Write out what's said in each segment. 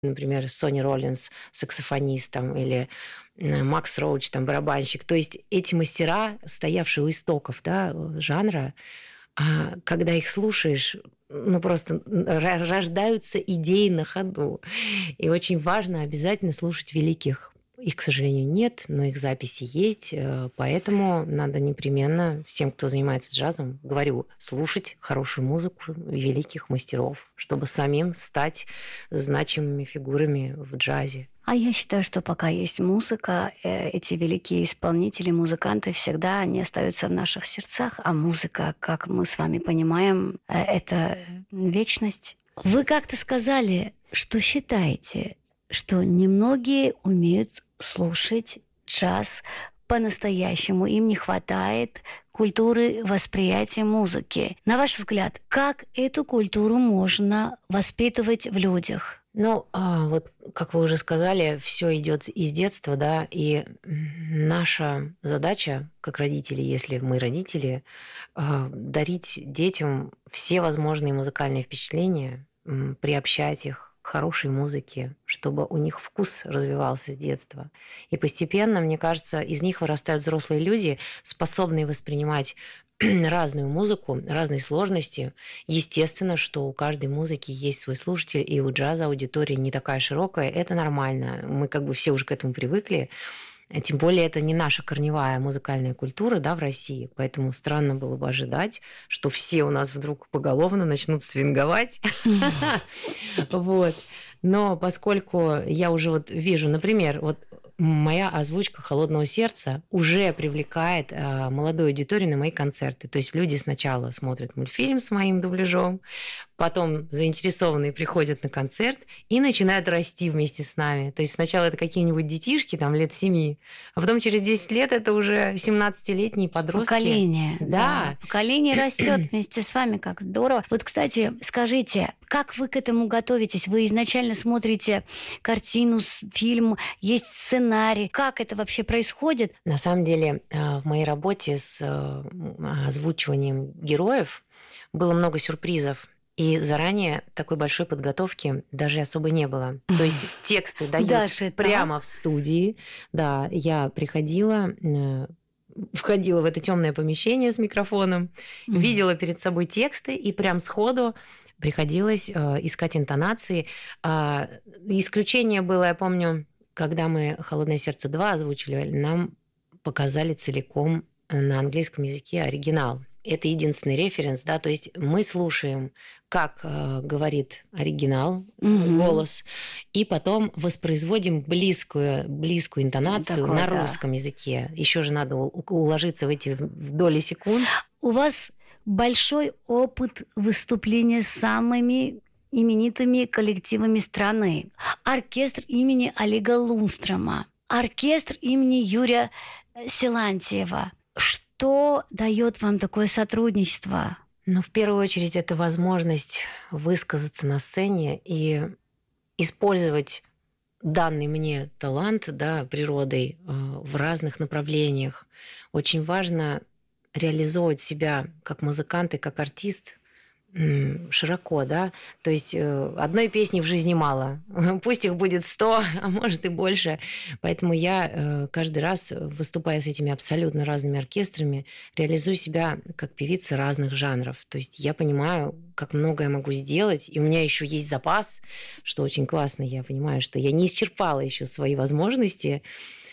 например, Сонни Роллинс, саксофонист, там, или Макс Роуч, там, барабанщик. То есть эти мастера, стоявшие у истоков, да, жанра, когда их слушаешь, ну, просто рождаются идеи на ходу. И очень важно обязательно слушать великих. Их, к сожалению, нет, но их записи есть, поэтому надо непременно всем, кто занимается джазом, говорю, слушать хорошую музыку великих мастеров, чтобы самим стать значимыми фигурами в джазе. А я считаю, что пока есть музыка, эти великие исполнители, музыканты всегда они остаются в наших сердцах, а музыка, как мы с вами понимаем, это вечность. Вы как-то сказали, что считаете, что немногие умеют слушать джаз по-настоящему, им не хватает культуры восприятия музыки. На ваш взгляд, как эту культуру можно воспитывать в людях? Ну, вот, как вы уже сказали, все идет из детства, да, и наша задача, как родители, если мы родители, дарить детям все возможные музыкальные впечатления, приобщать их к хорошей музыке, чтобы у них вкус развивался с детства. И постепенно, мне кажется, из них вырастают взрослые люди, способные воспринимать разную музыку, разные сложности. Естественно, что у каждой музыки есть свой слушатель, и у джаза аудитория не такая широкая. Это нормально. Мы как бы все уже к этому привыкли. Тем более это не наша корневая музыкальная культура, да, в России. Поэтому странно было бы ожидать, что все у нас вдруг поголовно начнут свинговать. Вот. Но поскольку я уже вот вижу, например, вот моя озвучка «Холодного сердца» уже привлекает молодую аудиторию на мои концерты. То есть люди сначала смотрят мультфильм с моим дубляжом, потом заинтересованные приходят на концерт и начинают расти вместе с нами. То есть сначала это какие-нибудь детишки, там, лет 7, а потом через 10 лет это уже 17-летние подростки. Поколение. Да. Поколение растет вместе с вами, как здорово. Вот, кстати, скажите, как вы к этому готовитесь? Вы изначально смотрите картину, фильм, есть сценарий. Как это вообще происходит? На самом деле, в моей работе с озвучиванием героев было много сюрпризов. И заранее такой большой подготовки даже особо не было. То есть тексты дают прямо в студии. Да, я приходила, входила в это темное помещение с микрофоном, видела перед собой тексты и прям сходу приходилось искать интонации. Исключение было, я помню, когда мы «Холодное сердце 2» озвучили, нам показали целиком на английском языке оригинал. Это единственный референс, да, то есть мы слушаем, как говорит оригинал, голос, и потом воспроизводим близкую интонацию на русском языке. Еще же надо уложиться в эти доли секунд. У вас большой опыт выступления с самыми именитыми коллективами страны. Оркестр имени Олега Лунстрома, оркестр имени Юрия Силантьева. Что дает вам такое сотрудничество? Ну, в первую очередь, это возможность высказаться на сцене и использовать данный мне талант, да, природой в разных направлениях. Очень важно реализовывать себя как музыкант и как артист широко, да, то есть одной песни в жизни мало, пусть их будет 100, а может и больше, поэтому я каждый раз, выступая с этими абсолютно разными оркестрами, реализую себя как певица разных жанров, то есть я понимаю, как много я могу сделать, и у меня еще есть запас, что очень классно, я понимаю, что я не исчерпала еще свои возможности,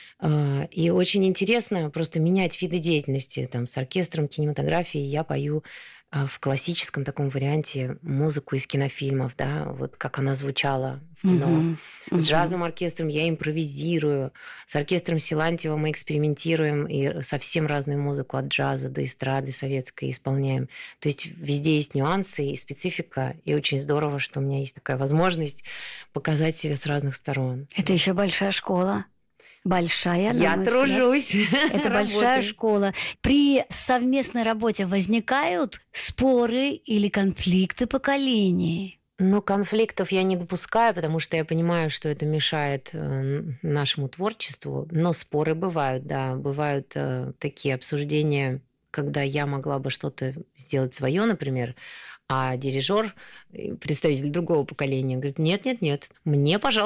и очень интересно просто менять виды деятельности, там, с оркестром кинематографии я пою в классическом таком варианте музыку из кинофильмов, да, вот как она звучала в кино. С джазовым оркестром я импровизирую, с оркестром Силантьева мы экспериментируем и совсем разную музыку от джаза до эстрады советской исполняем. То есть везде есть нюансы и специфика, и очень здорово, что у меня есть такая возможность показать себя с разных сторон. Это еще большая школа. Большая, я тружусь. Это большая школа. При совместной работе возникают споры или конфликты поколений? Ну, конфликтов я не допускаю, потому что я понимаю, что это мешает нашему творчеству. Но споры бывают, да. Бывают такие обсуждения, когда я могла бы что-то сделать свое, например, А дирижер, представитель другого поколения, говорит: нет, нет, нет, мне, пожалуйста,